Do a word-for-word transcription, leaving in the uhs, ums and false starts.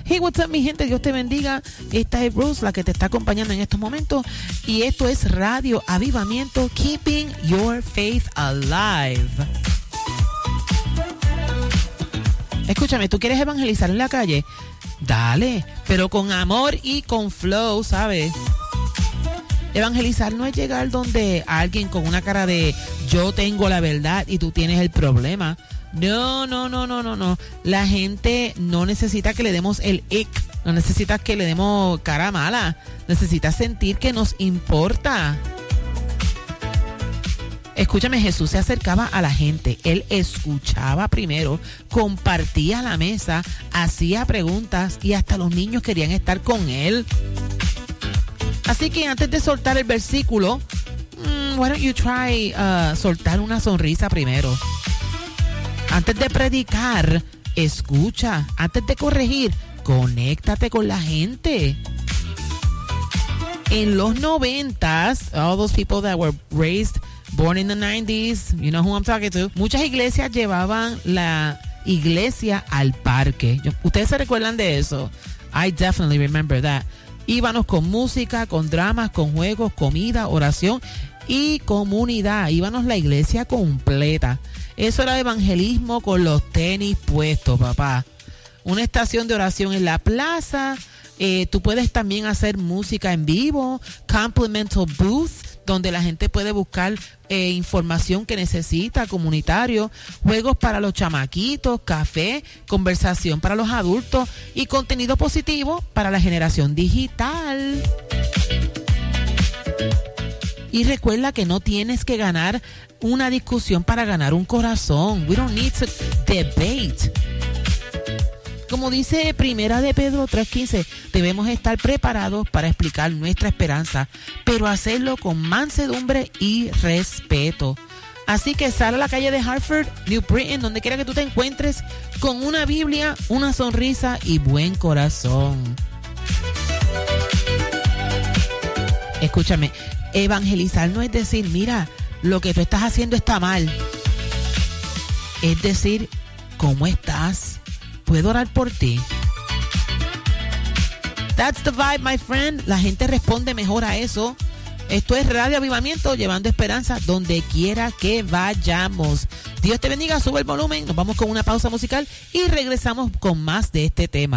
Hey, what's up, mi gente? Dios te bendiga. Esta es Bruce, la que te está acompañando en estos momentos. Y esto es Radio Avivamiento, Keeping Your Faith Alive. Escúchame, ¿tú quieres evangelizar en la calle? Dale, pero con amor y con flow, ¿sabes? Evangelizar no es llegar donde alguien con una cara de yo tengo la verdad y tú tienes el problema. No, no, no, no, no, no. La gente no necesita que le demos el ick. No necesita que le demos cara mala. Necesita sentir que nos importa. Escúchame, Jesús se acercaba a la gente. Él escuchaba primero, compartía la mesa, hacía preguntas y hasta los niños querían estar con él. Así que antes de soltar el versículo, mm, why don't you try uh, soltar una sonrisa primero? Antes de predicar, escucha. Antes de corregir, conéctate con la gente. En los noventas, all those people that were raised, born in the nineties, you know who I'm talking to, muchas iglesias llevaban la iglesia al parque. ¿Ustedes se recuerdan de eso? I definitely remember that. Íbamos con música, con dramas, con juegos, comida, oración y comunidad. Íbamos la iglesia completa. Eso era evangelismo con los tenis puestos, papá. Una estación de oración en la plaza. Eh, tú puedes también hacer música en vivo. Complimental booth, donde la gente puede buscar eh, información que necesita, comunitario, juegos para los chamaquitos, café, conversación para los adultos y contenido positivo para la generación digital. Y recuerda que no tienes que ganar una discusión para ganar un corazón. We don't need to debate. Como dice Primera de Pedro tres quince, debemos estar preparados para explicar nuestra esperanza, pero hacerlo con mansedumbre y respeto. Así que sal a la calle de Hartford, New Britain, donde quiera que tú te encuentres, con una Biblia, una sonrisa y buen corazón. Escúchame, evangelizar no es decir, mira, lo que tú estás haciendo está mal. Es decir, ¿cómo estás? ¿Puedo orar por ti? That's the vibe, my friend. La gente responde mejor a eso. Esto es Radio Avivamiento, llevando esperanza donde quiera que vayamos. Dios te bendiga, sube el volumen. Nos vamos con una pausa musical y regresamos con más de este tema.